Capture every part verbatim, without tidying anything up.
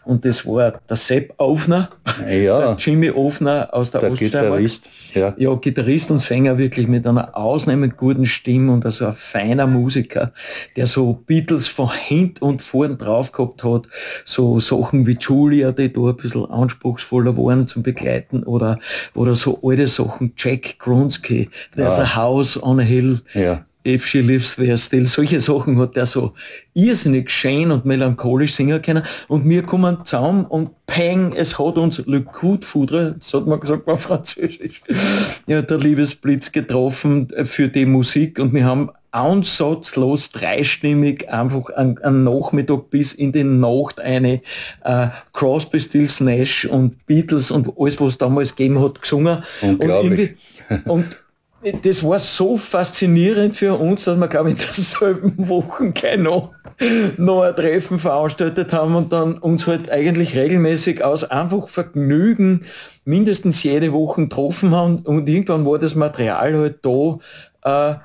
und das war der Sepp Ofner, Ja, der Jimmy Ofner aus der, der Oststeiermark. Gitarrist. Ja. Ja, Gitarrist und Sänger wirklich mit einer ausnehmend guten Stimme und also ein feiner Musiker, der so Beatles von hinten und vorn drauf gehabt hat, so Sachen wie Julia, die da ein bisschen anspruchsvoller waren zum Begleiten oder, oder so alte Sachen, Jack Gronsky, There's Ah. a House on a Hill, Ja. If She Lives There Still, solche Sachen hat der so irrsinnig schön und melancholisch singen können und wir kommen zusammen und peng, es hat uns Le Coup de Foudre, das hat man gesagt auf Französisch, ja, der Liebesblitz getroffen für die Musik und wir haben ansatzlos dreistimmig einfach am, am Nachmittag bis in die Nacht eine äh, Crosby, Stills, Nash und Beatles und alles, was es damals gegeben hat, gesungen. Unglaublich. Und, und das war so faszinierend für uns, dass wir, glaube ich, in derselben Woche gleich noch, noch ein Treffen veranstaltet haben und dann uns halt eigentlich regelmäßig aus einfach Vergnügen mindestens jede Woche getroffen haben und irgendwann war das Material halt da, äh,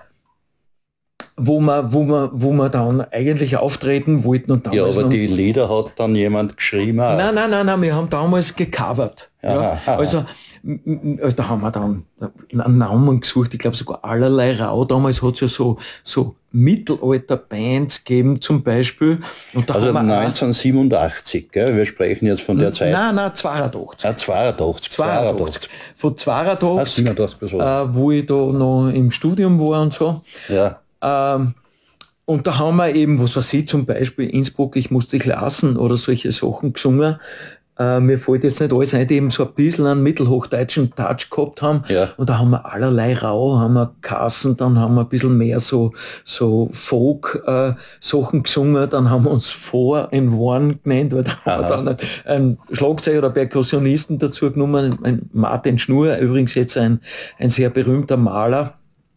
wo man, wo man, wo man dann eigentlich auftreten wollten und damals. Ja, aber die Lieder hat dann jemand geschrieben. Auch. Nein, nein, nein, nein, wir haben damals gecovert. Ja. Aha. Also, also da haben wir dann einen Namen gesucht, ich glaube sogar allerlei Rau. Damals hat es ja so, so Mittelalter-Bands gegeben zum Beispiel. Und da Also haben wir neunzehnhundertsiebenundachtzig, gell? Wir sprechen jetzt von der Zeit. Nein, nein, zweiundachtzig. Ah, zweiundachtzig. zweiundachtzig. Von zweiundachtzig, Ah, siebenundachtzig, äh, wo ich da noch im Studium war und so. Ja. Ähm, und da haben wir eben, was weiß ich, zum Beispiel Innsbruck, ich muss dich lassen oder solche Sachen gesungen. Äh, mir fällt jetzt nicht alles ein, die eben so ein bisschen einen mittelhochdeutschen Touch gehabt haben. Ja. Und da haben wir allerlei Rau, haben wir Kassen, dann haben wir ein bisschen mehr so, so Folk-Sachen äh, gesungen, dann haben wir uns Four in One genannt, weil da haben wir dann einen Schlagzeuger oder Perkussionisten dazu genommen, ein Martin Schnur, übrigens jetzt ein, ein sehr berühmter Maler.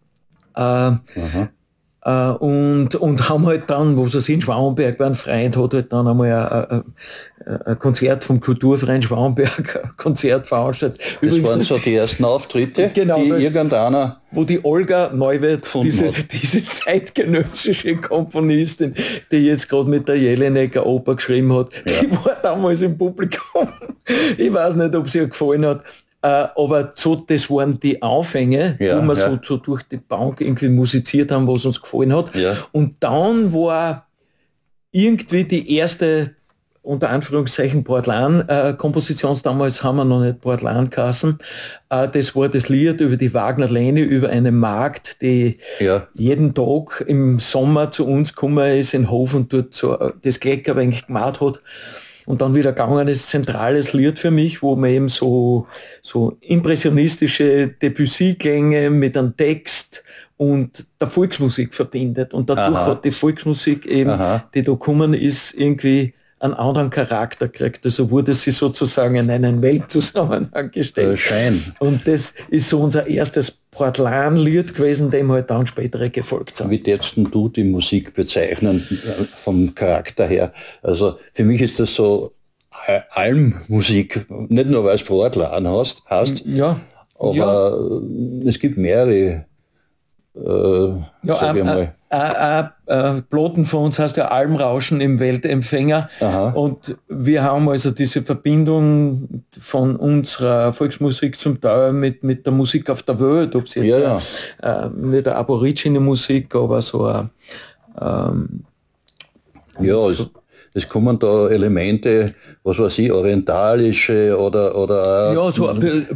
Äh, Uh, und, und haben halt dann, wo sie in Schwauenberg war, ein Freund hat halt dann einmal ein, ein, ein Konzert vom Kulturverein Schwauenberg, ein Konzert veranstaltet. Das Übrigens, waren so die ersten Auftritte, genau, die das, irgendeiner... Wo die Olga Neuwirth, diese, diese zeitgenössische Komponistin, die jetzt gerade mit der Jelinek eine Oper geschrieben hat, ja. Die war damals im Publikum. Ich weiß nicht, ob sie ihr gefallen hat. Uh, aber so, das waren die Anfänge, ja, wo wir ja. so, so durch die Bank irgendwie musiziert haben, was uns gefallen hat. Ja. Und dann war irgendwie die erste, unter Anführungszeichen, Portlan-Komposition, äh, damals haben wir noch nicht Portlan-Kassen, äh, das war das Lied über die Wagner-Lehne, über eine Magd, die ja. jeden Tag im Sommer zu uns gekommen ist, in Hof und dort so das Glecker eigentlich gemacht hat. Und dann wieder gegangen ist zentrales Lied für mich, wo man eben so, so impressionistische Debussy-Klänge mit einem Text und der Volksmusik verbindet. Und dadurch Aha. hat die Volksmusik eben, Aha. die da gekommen ist, irgendwie einen anderen Charakter gekriegt. Also wurde sie sozusagen in einen Weltzusammenhang gestellt. Schein. Und das ist so unser erstes Portlan-Lied gewesen, dem halt dann spätere gefolgt sind. Wie würdest du die Musik bezeichnen, vom Charakter her? Also für mich ist das so Almmusik, nicht nur weil es Portlan hast, hast ja. aber ja. es gibt mehrere, äh, ja, sag ich mal. Ein Ploten von uns heißt ja Almrauschen im Weltempfänger. Aha. Und wir haben also diese Verbindung von unserer Volksmusik zum Teil mit, mit der Musik auf der Welt, ob es jetzt ja, ja. Äh, nicht eine Aborigine-Musik, aber so ein ähm, ja, so, es, es kommen da Elemente, was weiß ich, orientalische oder oder ja, so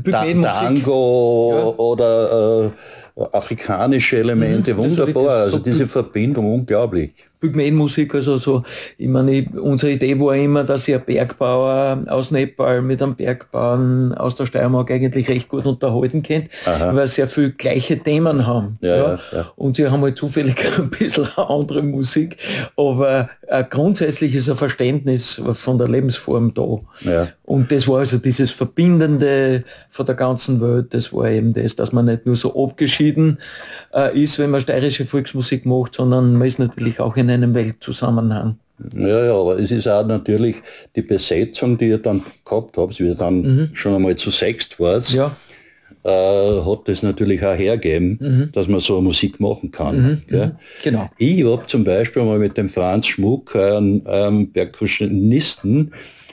Tango ja. oder äh, afrikanische Elemente, mhm, wunderbar, also diese Verbindung, unglaublich. Pygmäenmusik, also so, ich meine, ich, unsere Idee war immer, dass ich ein Bergbauer aus Nepal mit einem Bergbauern aus der Steiermark eigentlich recht gut unterhalten kennt, Aha. weil sie sehr viel gleiche Themen haben. Ja, ja. Ja, ja. Und sie haben halt zufällig ein bisschen andere Musik, aber äh, grundsätzlich ist ein Verständnis von der Lebensform da. Ja. Und das war also dieses Verbindende von der ganzen Welt, das war eben das, dass man nicht nur so abgeschieden äh, ist, wenn man steirische Volksmusik macht, sondern man ist natürlich auch in einem Weltzusammenhang. Ja, ja, aber es ist auch natürlich die Besetzung, die ihr dann gehabt habt, wie ihr dann mhm. schon einmal zu sechst wart, ja. äh, hat das natürlich auch hergegeben, mhm. dass man so Musik machen kann. Mhm. Mhm. Genau. Ich habe zum Beispiel mal mit dem Franz Schmuck, einem, einem Perkussionisten,